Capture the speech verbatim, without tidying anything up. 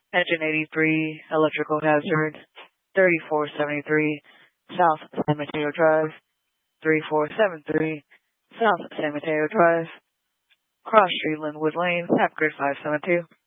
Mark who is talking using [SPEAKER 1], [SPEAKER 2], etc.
[SPEAKER 1] Engine eighty-three, electrical hazard, thirty-four seventy-three, South San Mateo Drive, thirty-four seventy-three, South San Mateo Drive, Cross Street, Linwood Lane, Half Grid five seven two.